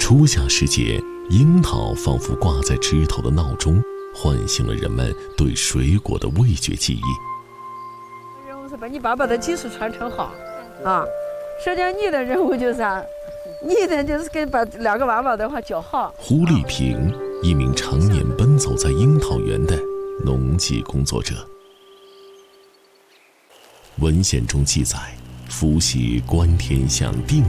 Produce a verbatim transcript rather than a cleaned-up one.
初夏时节，樱桃仿佛挂在枝头的闹钟，唤醒了人们对水果的味觉记忆。 任务是把你爸爸的技术传承好啊，实际上你的任务就是啥？你的就是给把两个娃娃的话教好。 胡丽萍，一名常年奔走在樱桃园的农技工作者。文献中记载，伏羲观天象定